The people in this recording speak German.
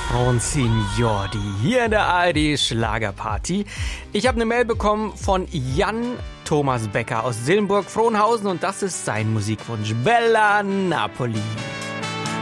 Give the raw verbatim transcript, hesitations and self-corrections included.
Francine Jordi hier in der A R D Schlagerparty. Ich habe eine Mail bekommen von Jan Thomas Becker aus Sillenburg-Frohnhausen und das ist sein Musikwunsch. Bella Napoli.